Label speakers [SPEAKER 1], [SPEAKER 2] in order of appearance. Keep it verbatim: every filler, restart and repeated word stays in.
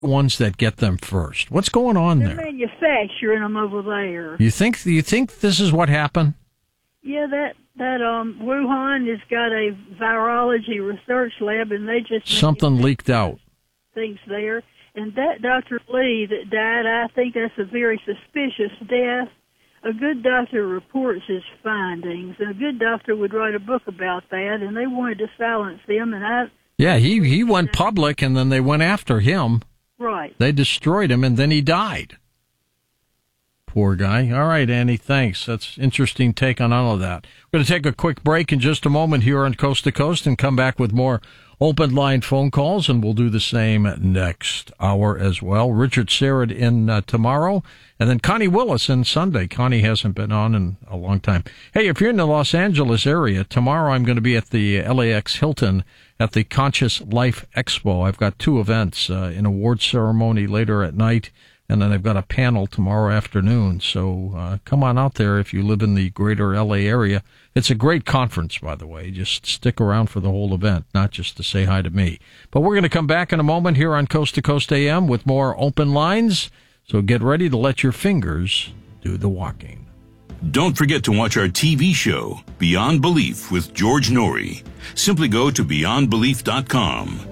[SPEAKER 1] ones that get them first. What's going on
[SPEAKER 2] They're
[SPEAKER 1] there?
[SPEAKER 2] manufacturing them over there.
[SPEAKER 1] You think you think this is what happened?
[SPEAKER 2] Yeah, that that um Wuhan has got a virology research lab, and they just
[SPEAKER 1] Something leaked out.
[SPEAKER 2] Things there, and that Doctor Lee that died, I think that's a very suspicious death. A good doctor reports his findings, and a good doctor would write a book about that, and they wanted to silence him, and I...
[SPEAKER 1] Yeah, he, he went public, and then they went after him.
[SPEAKER 2] Right.
[SPEAKER 1] They destroyed him, and then he died. Poor guy. All right, Annie, thanks. That's interesting take on all of that. We're going to take a quick break in just a moment here on Coast to Coast and come back with more open line phone calls, and we'll do the same next hour as well. Richard Serrett in uh, tomorrow, and then Connie Willis in Sunday. Connie hasn't been on in a long time. Hey, if you're in the Los Angeles area, tomorrow I'm going to be at the L A X Hilton at the Conscious Life Expo. I've got two events, uh, an award ceremony later at night, and then I've got a panel tomorrow afternoon. So uh, come on out there if you live in the greater L A area. It's a great conference, by the way. Just stick around for the whole event, not just to say hi to me. But we're going to come back in a moment here on Coast to Coast A M with more open lines. So get ready to let your fingers do the walking.
[SPEAKER 3] Don't forget to watch our T V show, Beyond Belief with George Norrie. Simply go to beyond belief dot com.